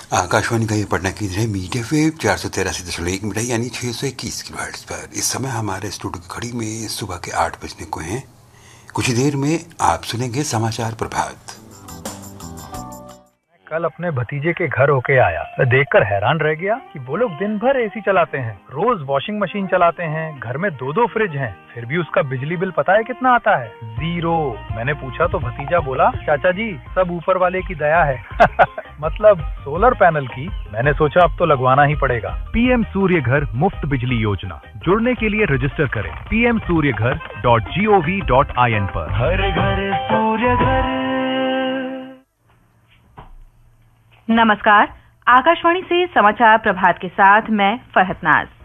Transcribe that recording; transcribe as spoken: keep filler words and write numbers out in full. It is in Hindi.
आकाशवाणी का ये पटना केंद्र है मीडिया वेव चार सौ तिरासी दशमलव एक मीटर यानी छह सौ इक्कीस किलोहर्ट्ज पर। इस समय हमारे स्टूडियो की घड़ी में सुबह के आठ बजने को हैं। कुछ ही देर में आप सुनेंगे समाचार प्रभात। कल अपने भतीजे के घर होके आया, मैं देखकर हैरान रह गया कि वो लोग दिन भर एसी चलाते हैं, रोज वॉशिंग मशीन चलाते हैं, घर में दो दो फ्रिज हैं, फिर भी उसका बिजली बिल पता है कितना आता है? जीरो। मैंने पूछा तो भतीजा बोला, चाचा जी सब ऊपर वाले की दया है। मतलब सोलर पैनल की। मैंने सोचा अब तो लगवाना ही पड़ेगा। पीएम सूर्य घर मुफ्त बिजली योजना, जुड़ने के लिए रजिस्टर करें पी एम सूर्य घर dot G O V dot I N पर। हर घर सूर्य घर। नमस्कार, आकाशवाणी से समाचार प्रभात के साथ मैं फरहत नाज।